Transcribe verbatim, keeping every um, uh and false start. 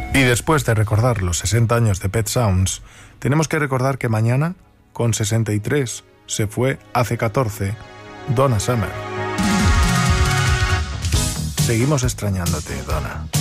Y después de recordar los sesenta años de Pet Sounds, tenemos que recordar que mañana, con sesenta y tres, se fue hace catorce, Donna Summer. Seguimos extrañándote, Donna.